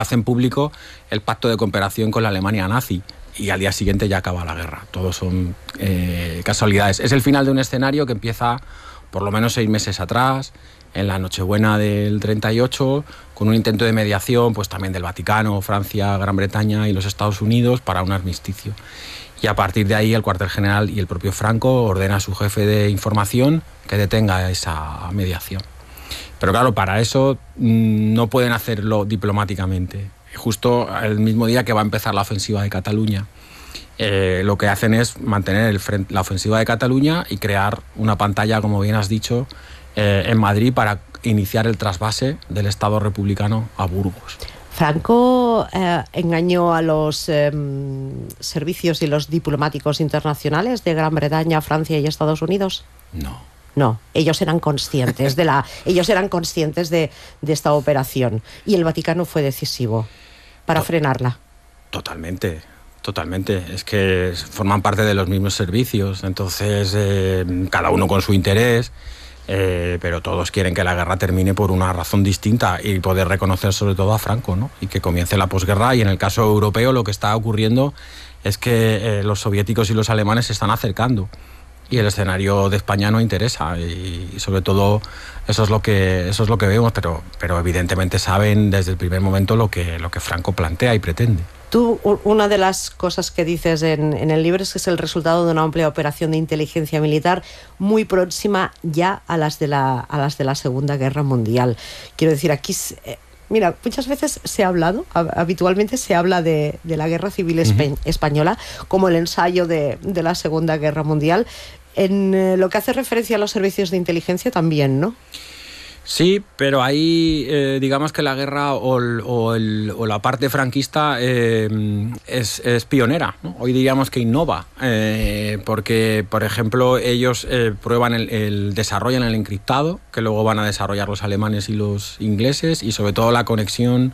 hacen público el pacto de cooperación con la Alemania nazi y al día siguiente ya acaba la guerra. Todos son casualidades. Es el final de un escenario que empieza por lo menos 6 meses atrás, en la Nochebuena del 38, con un intento de mediación pues también del Vaticano, Francia, Gran Bretaña y los Estados Unidos para un armisticio. Y a partir de ahí el cuartel general y el propio Franco ordena a su jefe de información que detenga esa mediación. Pero claro, para eso no pueden hacerlo diplomáticamente. Justo el mismo día que va a empezar la ofensiva de Cataluña, lo que hacen es mantener la ofensiva de Cataluña y crear una pantalla, como bien has dicho, en Madrid para iniciar el trasvase del Estado republicano a Burgos. ¿Franco engañó a los servicios y los diplomáticos internacionales de Gran Bretaña, Francia y Estados Unidos? No, ellos eran conscientes de esta operación y el Vaticano fue decisivo para frenarla. Totalmente. Es que forman parte de los mismos servicios, entonces cada uno con su interés, pero todos quieren que la guerra termine por una razón distinta y poder reconocer sobre todo a Franco, ¿no? Y que comience la posguerra. Y en el caso europeo lo que está ocurriendo es que los soviéticos y los alemanes se están acercando. Y el escenario de España no interesa y sobre todo eso es lo que vemos, pero evidentemente saben desde el primer momento lo que Franco plantea y pretende. Tú, una de las cosas que dices en el libro es que es el resultado de una amplia operación de inteligencia militar muy próxima ya a las de la Segunda Guerra Mundial. Quiero decir, aquí... Mira, muchas veces habitualmente se habla de la Guerra Civil Española como el ensayo de la Segunda Guerra Mundial. En lo que hace referencia a los servicios de inteligencia también, ¿no? Sí, pero ahí digamos que la guerra o la parte franquista es pionera, ¿no? Hoy diríamos que innova, porque, por ejemplo, ellos desarrollan el encriptado, que luego van a desarrollar los alemanes y los ingleses, y sobre todo la conexión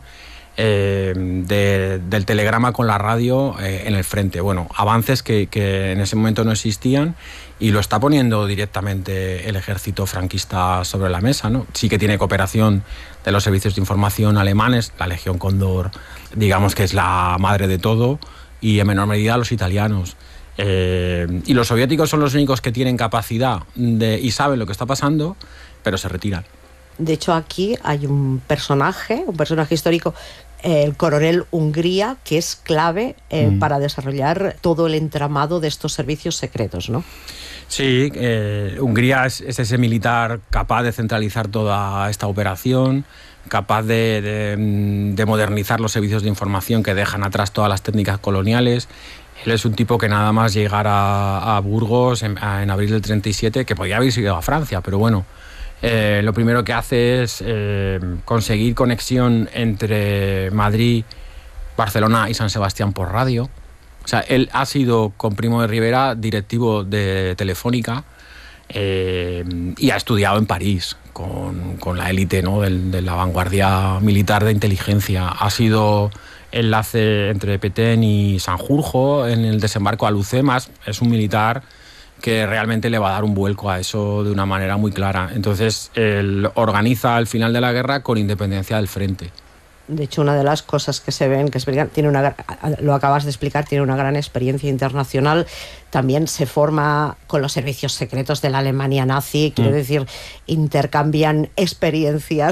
del telegrama con la radio en el frente. Bueno, avances que en ese momento no existían y lo está poniendo directamente el ejército franquista sobre la mesa, ¿no? Sí que tiene cooperación de los servicios de información alemanes, la Legión Cóndor, digamos que es la madre de todo, y en menor medida los italianos. Y los soviéticos son los únicos que tienen capacidad y saben lo que está pasando, pero se retiran. De hecho, aquí hay un personaje histórico, el coronel Hungría, que es clave para desarrollar todo el entramado de estos servicios secretos, ¿no? Sí, Hungría es ese militar capaz de centralizar toda esta operación, capaz de modernizar los servicios de información que dejan atrás todas las técnicas coloniales. Él es un tipo que nada más llegar a Burgos en abril del 37, que podía haber ido a Francia, pero bueno, lo primero que hace es conseguir conexión entre Madrid, Barcelona y San Sebastián por radio. O sea, él ha sido, con Primo de Rivera, directivo de Telefónica y ha estudiado en París con la élite, ¿no? de la vanguardia militar de inteligencia. Ha sido enlace entre Petén y Sanjurjo en el desembarco a Lucemas. Es un militar que realmente le va a dar un vuelco a eso de una manera muy clara. Entonces, él organiza el final de la guerra con independencia del frente. De hecho, una de las cosas que se ven, que lo acabas de explicar, tiene una gran experiencia internacional. También se forma con los servicios secretos de la Alemania nazi. Quiero decir, intercambian experiencias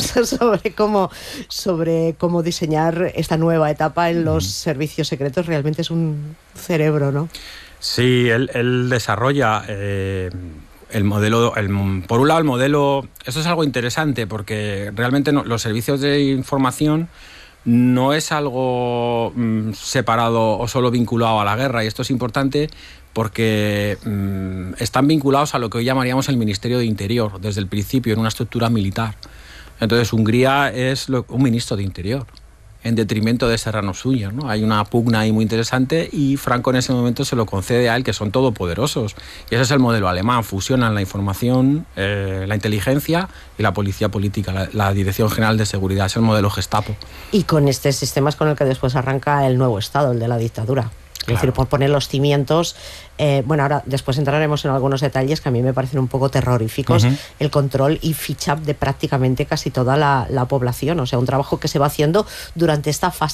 sobre cómo diseñar esta nueva etapa en los servicios secretos. Realmente es un cerebro, ¿no? Sí, él desarrolla el modelo. Por un lado, el modelo. Eso es algo interesante porque realmente los servicios de información no es algo separado o solo vinculado a la guerra, y esto es importante porque están vinculados a lo que hoy llamaríamos el Ministerio de Interior desde el principio, en una estructura militar. Entonces, Hungría es un ministro de Interior, en detrimento de Serrano Suñer, ¿no? Hay una pugna ahí muy interesante y Franco en ese momento se lo concede a él, que son todopoderosos. Y ese es el modelo alemán: fusionan la información, la inteligencia y la policía política, la Dirección General de Seguridad. Es el modelo Gestapo. Y con este sistema es con el que después arranca el nuevo Estado, el de la dictadura. Claro. Es decir, por poner los cimientos. Bueno, ahora después entraremos en algunos detalles que a mí me parecen un poco terroríficos. El control y ficha de prácticamente casi toda la población. O sea, un trabajo que se va haciendo durante esta fase